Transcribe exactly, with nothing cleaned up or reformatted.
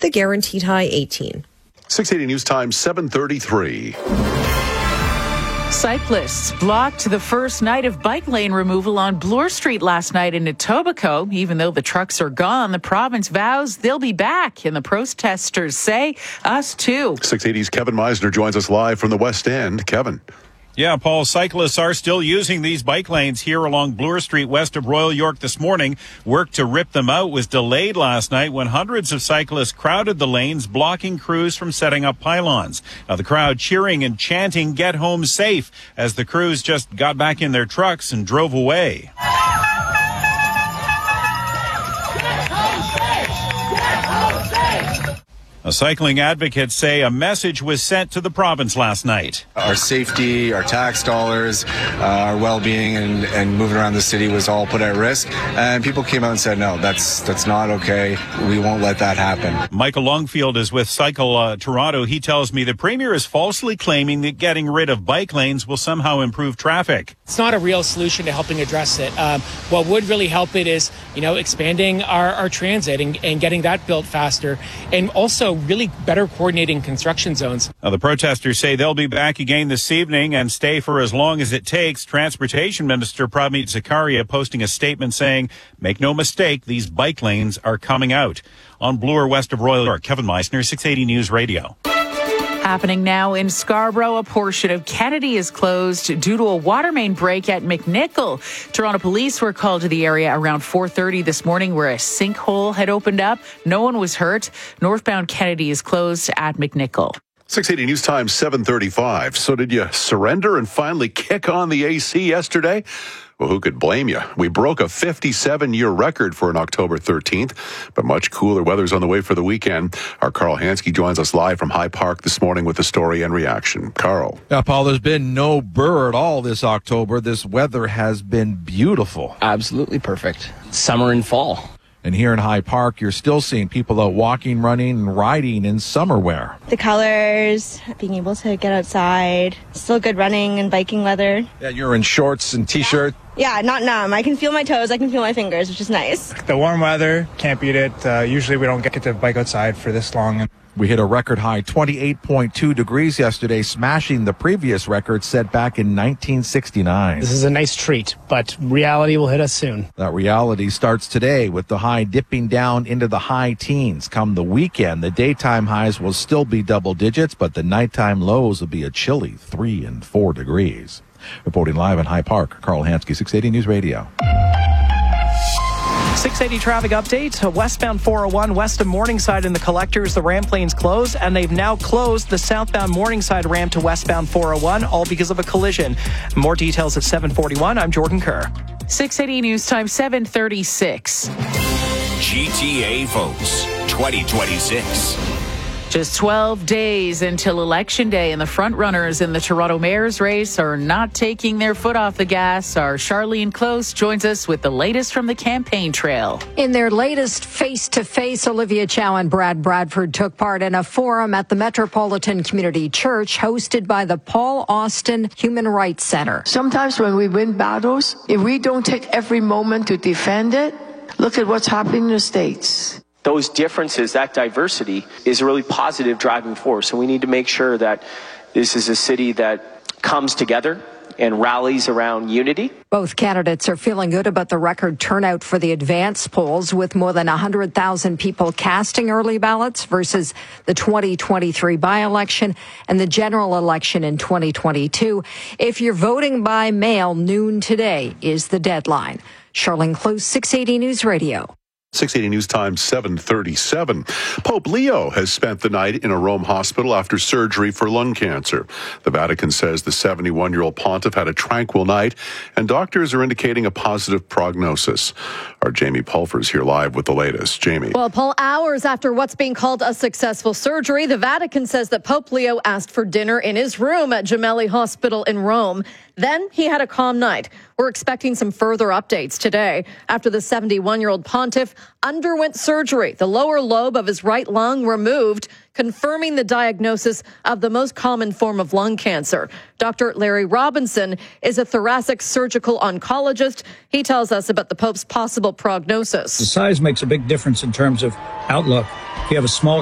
the guaranteed high eighteen. six eighty News Time, seven thirty-three. Cyclists blocked the first night of bike lane removal on Bloor Street last night in Etobicoke. Even though the trucks are gone, the province vows they'll be back, and the protesters say, us too. six eighty's Kevin Meisner joins us live from the West End. Kevin. Yeah, Paul, cyclists are still using these bike lanes here along Bloor Street west of Royal York this morning. Work to rip them out was delayed last night when hundreds of cyclists crowded the lanes, blocking crews from setting up pylons. Now, the crowd cheering and chanting, "Get home safe," as the crews just got back in their trucks and drove away. Now, cycling advocates say a message was sent to the province last night. Our safety, our tax dollars, uh, our well-being and, and moving around the city was all put at risk. And people came out and said, no, that's that's not okay. We won't let that happen. Michael Longfield is with Cycle uh, Toronto. He tells me the Premier is falsely claiming that getting rid of bike lanes will somehow improve traffic. It's not a real solution to helping address it. Um, what would really help it is, you know, expanding our, our transit and, and getting that built faster, and also really better coordinating construction zones. Now, the protesters say they'll be back again this evening and stay for as long as it takes. Transportation Minister Pramit Zakaria posting a statement saying, make no mistake, these bike lanes are coming out. On Bloor, west of Royal York, Kevin Meisner, six eighty News Radio. Happening now in Scarborough, a portion of Kennedy is closed due to a water main break at McNichol. Toronto police were called to the area around four thirty this morning where a sinkhole had opened up. No one was hurt. Northbound Kennedy is closed at McNichol. six eighty News Time, seven thirty-five. So did you surrender and finally kick on the A C yesterday? Well, who could blame you? We broke a fifty-seven-year record for an October thirteenth, but much cooler weather's on the way for the weekend. Our Carl Hansky joins us live from High Park this morning with the story and reaction. Carl. Yeah, Paul, there's been no burr at all this October. This weather has been beautiful. Absolutely perfect. Summer and fall. And here in High Park, you're still seeing people out walking, running, and riding in summer wear. The colors, being able to get outside, still good running and biking weather. Yeah, you're in shorts and T-shirt. Yeah, not numb. I can feel my toes, I can feel my fingers, which is nice. The warm weather, can't beat it. Uh, usually we don't get to bike outside for this long. We hit a record high twenty-eight point two degrees yesterday, smashing the previous record set back in nineteen sixty-nine. This is a nice treat, but reality will hit us soon. That reality starts today with the high dipping down into the high teens. Come the weekend, the daytime highs will still be double digits, but the nighttime lows will be a chilly three and four degrees. Reporting live in High Park, Carl Hansky, six eighty News Radio. six eighty traffic update. Westbound four oh one west of Morningside in the collectors, the ramp lane's closed, and they've now closed the southbound Morningside ramp to westbound four oh one, all because of a collision. More details at seven forty-one. I'm Jordan Kerr. six eighty News Time, seven thirty-six. G T A votes twenty twenty-six. Just twelve days until Election Day, and the front-runners in the Toronto mayor's race are not taking their foot off the gas. Our Charlene Close joins us with the latest from the campaign trail. In their latest face-to-face, Olivia Chow and Brad Bradford took part in a forum at the Metropolitan Community Church hosted by the Paul Austin Human Rights Center. Sometimes when we win battles, if we don't take every moment to defend it, look at what's happening in the States. Those differences, that diversity, is a really positive driving force. And we need to make sure that this is a city that comes together and rallies around unity. Both candidates are feeling good about the record turnout for the advance polls, with more than one hundred thousand people casting early ballots versus the twenty twenty-three by-election and the general election in twenty twenty-two. If you're voting by mail, noon today is the deadline. Charlene Close, six eighty News Radio. six eighty News Time, seven thirty-seven. Pope Leo has spent the night in a Rome hospital after surgery for lung cancer. The Vatican says the seventy-one-year-old pontiff had a tranquil night, and doctors are indicating a positive prognosis. Our Jamie Pulver is here live with the latest. Jamie. Well, Paul, hours after what's being called a successful surgery, the Vatican says that Pope Leo asked for dinner in his room at Gemelli Hospital in Rome. Then he had a calm night. We're expecting some further updates today after the seventy-one-year-old pontiff underwent surgery. The lower lobe of his right lung removed, confirming the diagnosis of the most common form of lung cancer. Doctor Larry Robinson is a thoracic surgical oncologist. He tells us about the Pope's possible prognosis. The size makes a big difference in terms of outlook. If you have a small